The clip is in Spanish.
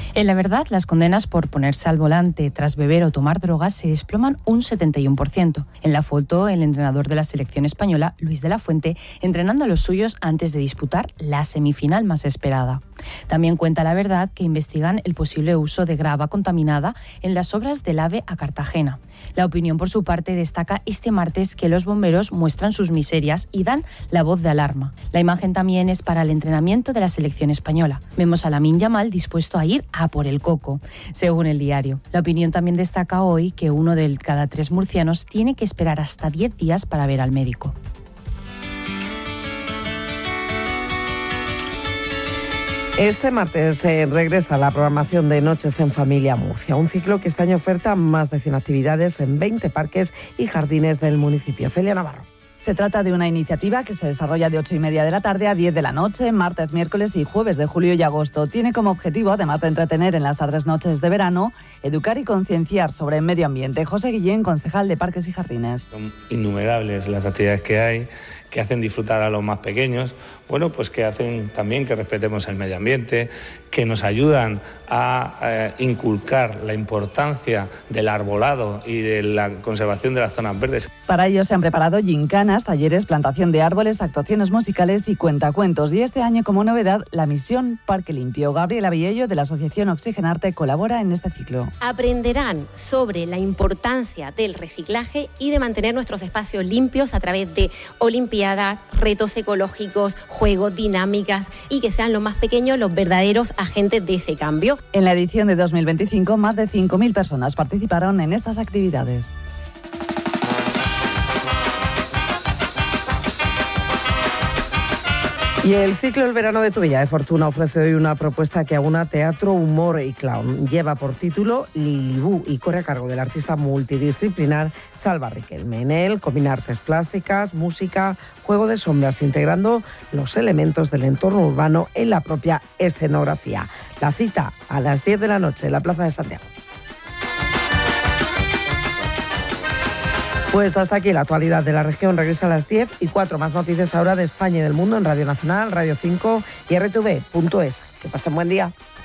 En La Verdad, las condenas por ponerse al volante tras beber o tomar drogas se desploman un 71%. En la foto, el entrenador de la selección española, Luis de la Fuente, entrenando a los suyos antes de disputar la semifinal más esperada. También cuenta La Verdad que investigan el posible uso de grava contaminada en las obras del AVE a Cartagena. La Opinión, por su parte, destaca este martes que los bomberos muestran sus miserias y dan la voz de alarma. La imagen también es para el entrenamiento de la selección española. Vemos a Lamine Yamal dispuesto a ir a por el coco, según el diario. La Opinión también destaca hoy que 1 de cada 3 murcianos tiene que esperar hasta 10 días para ver al médico. Este martes regresa la programación de Noches en Familia Murcia, un ciclo que este año oferta más de 100 actividades en 20 parques y jardines del municipio. Celia Navarro. Se trata de una iniciativa que se desarrolla de 8:30 de la tarde a 10 de la noche, martes, miércoles y jueves de julio y agosto. Tiene como objetivo, además de entretener en las tardes-noches de verano, educar y concienciar sobre el medio ambiente. José Guillén, concejal de Parques y Jardines. Son innumerables las actividades que hay, que hacen disfrutar a los más pequeños, bueno, pues que hacen también que respetemos el medio ambiente, que nos ayudan a inculcar la importancia del arbolado y de la conservación de las zonas verdes. Para ello se han preparado gincanas, talleres, plantación de árboles, actuaciones musicales y cuentacuentos. Y este año, como novedad, la misión Parque Limpio. Gabriela Villello, de la Asociación Oxigenarte, colabora en este ciclo. Aprenderán sobre la importancia del reciclaje y de mantener nuestros espacios limpios a través de olimpiadas, retos ecológicos, juegos, dinámicas y que sean los más pequeños los verdaderos agentes de ese cambio. En la edición de 2025, más de 5.000 personas participaron en estas actividades. Y el ciclo El Verano de Tubella de Fortuna ofrece hoy una propuesta que aúna teatro, humor y clown. Lleva por título Lilibú y corre a cargo del artista multidisciplinar Salva Riquelme. En él combina artes plásticas, música, juego de sombras, integrando los elementos del entorno urbano en la propia escenografía. La cita a las 10 de la noche en la Plaza de Santiago. Pues hasta aquí la actualidad de la región. Regresa a las 10:04. Más noticias ahora de España y del mundo en Radio Nacional, Radio 5 y RTV.es. Que pasen buen día.